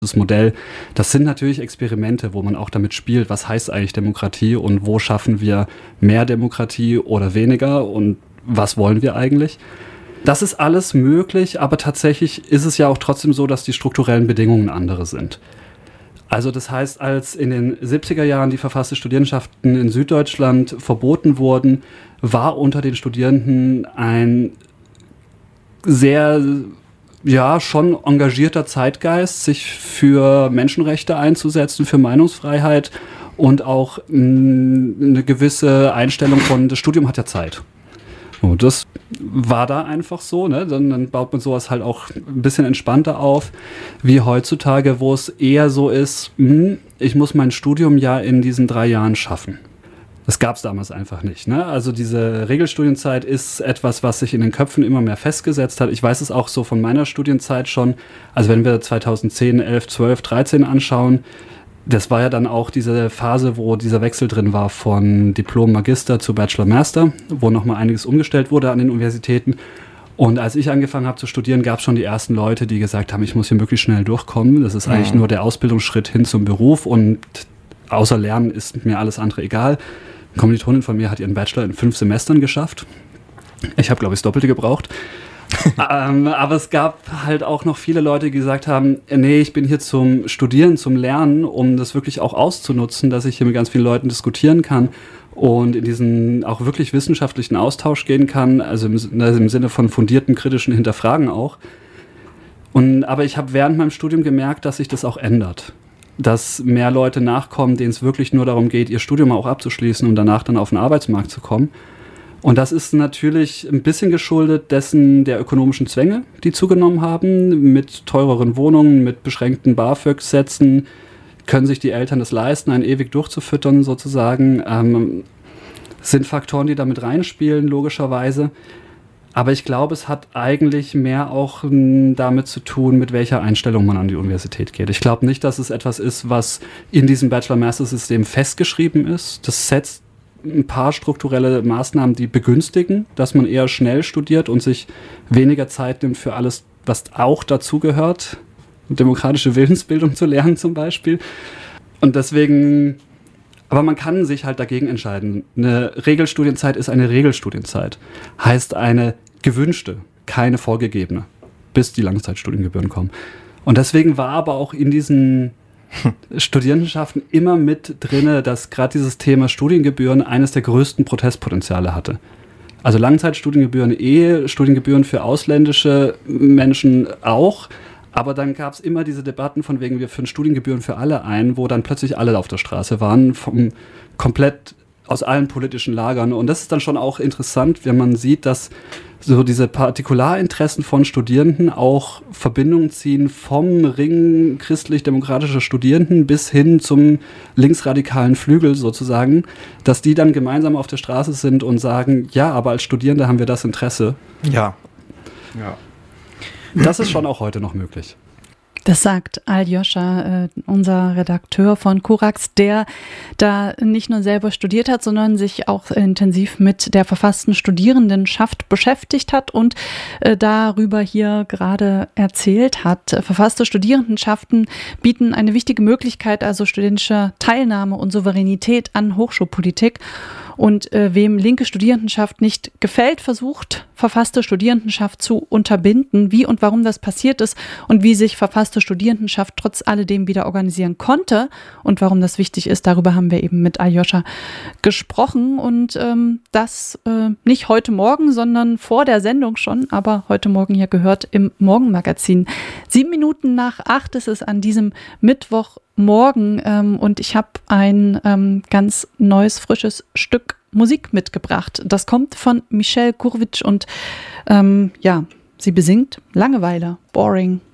Das Modell, das sind natürlich Experimente, wo man auch damit spielt, was heißt eigentlich Demokratie und wo schaffen wir mehr Demokratie oder weniger und was wollen wir eigentlich. Das ist alles möglich, aber tatsächlich ist es ja auch trotzdem so, dass die strukturellen Bedingungen andere sind. Also das heißt, als in den 70er Jahren die verfasste Studierendenschaften in Süddeutschland verboten wurden, war unter den Studierenden ein sehr schon engagierter Zeitgeist, sich für Menschenrechte einzusetzen, für Meinungsfreiheit und auch eine gewisse Einstellung von, das Studium hat ja Zeit. Und das war da einfach so, ne? Dann baut man sowas halt auch ein bisschen entspannter auf, wie heutzutage, wo es eher so ist, ich muss mein Studium ja in diesen 3 Jahren schaffen. Das gab es damals einfach nicht. Ne? Also diese Regelstudienzeit ist etwas, was sich in den Köpfen immer mehr festgesetzt hat. Ich weiß es auch so von meiner Studienzeit schon. Also wenn wir 2010, 11, 12, 13 anschauen, das war ja dann auch diese Phase, wo dieser Wechsel drin war von Diplom-Magister zu Bachelor-Master, wo nochmal einiges umgestellt wurde an den Universitäten. Und als ich angefangen habe zu studieren, gab es schon die ersten Leute, die gesagt haben, ich muss hier möglichst schnell durchkommen. Das ist eigentlich nur der Ausbildungsschritt hin zum Beruf und außer Lernen ist mir alles andere egal. Eine Kommilitonin von mir hat ihren Bachelor in 5 Semestern geschafft. Ich habe, glaube ich, das Doppelte gebraucht. Aber es gab halt auch noch viele Leute, die gesagt haben, nee, ich bin hier zum Studieren, zum Lernen, um das wirklich auch auszunutzen, dass ich hier mit ganz vielen Leuten diskutieren kann und in diesen auch wirklich wissenschaftlichen Austausch gehen kann, also im Sinne von fundierten kritischen Hinterfragen auch. Aber ich habe während meinem Studium gemerkt, dass sich das auch ändert. Dass mehr Leute nachkommen, denen es wirklich nur darum geht, ihr Studium auch abzuschließen und danach dann auf den Arbeitsmarkt zu kommen. Und das ist natürlich ein bisschen geschuldet dessen der ökonomischen Zwänge, die zugenommen haben. Mit teureren Wohnungen, mit beschränkten BAföG-Sätzen können sich die Eltern das leisten, einen ewig durchzufüttern sozusagen. Sind Faktoren, die damit reinspielen, logischerweise. Aber ich glaube, es hat eigentlich mehr auch damit zu tun, mit welcher Einstellung man an die Universität geht. Ich glaube nicht, dass es etwas ist, was in diesem Bachelor-Master-System festgeschrieben ist. Das setzt ein paar strukturelle Maßnahmen, die begünstigen, dass man eher schnell studiert und sich weniger Zeit nimmt für alles, was auch dazugehört. Demokratische Willensbildung zu lernen zum Beispiel. Und deswegen... Aber man kann sich halt dagegen entscheiden. Eine Regelstudienzeit ist eine Regelstudienzeit. Heißt eine gewünschte, keine vorgegebene, bis die Langzeitstudiengebühren kommen. Und deswegen war aber auch in diesen Studierendenschaften immer mit drin, dass gerade dieses Thema Studiengebühren eines der größten Protestpotenziale hatte. Also Langzeitstudiengebühren Studiengebühren für ausländische Menschen auch. Aber dann gab es immer diese Debatten von wegen, wir führen Studiengebühren für alle ein, wo dann plötzlich alle auf der Straße waren, komplett aus allen politischen Lagern. Und das ist dann schon auch interessant, wenn man sieht, dass so diese Partikularinteressen von Studierenden auch Verbindungen ziehen vom Ring christlich-demokratischer Studierenden bis hin zum linksradikalen Flügel sozusagen, dass die dann gemeinsam auf der Straße sind und sagen, ja, aber als Studierende haben wir das Interesse. Ja. Das ist schon auch heute noch möglich. Das sagt Aljoscha, unser Redakteur von Korax, der da nicht nur selber studiert hat, sondern sich auch intensiv mit der verfassten Studierendenschaft beschäftigt hat und darüber hier gerade erzählt hat. Verfasste Studierendenschaften bieten eine wichtige Möglichkeit, also studentischer Teilnahme und Souveränität an Hochschulpolitik. Und wem linke Studierendenschaft nicht gefällt, versucht verfasste Studierendenschaft zu unterbinden, wie und warum das passiert ist und wie sich verfasste Studierendenschaft trotz alledem wieder organisieren konnte und warum das wichtig ist. Darüber haben wir eben mit Aljoscha gesprochen und das nicht heute Morgen, sondern vor der Sendung schon, aber heute Morgen hier gehört im Morgenmagazin. 7:07 ist es an diesem Mittwochmorgen und ich habe ein ganz neues, frisches Stück Musik mitgebracht. Das kommt von Michelle Gurwitsch und sie besingt Langeweile, Boring.